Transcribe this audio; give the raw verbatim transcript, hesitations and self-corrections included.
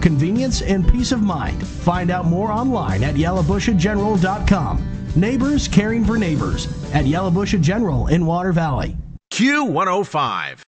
convenience and peace of mind. Find out more online at yellowbush general dot com. Neighbors caring for neighbors at Yellowbush General in Water Valley. Q one oh five.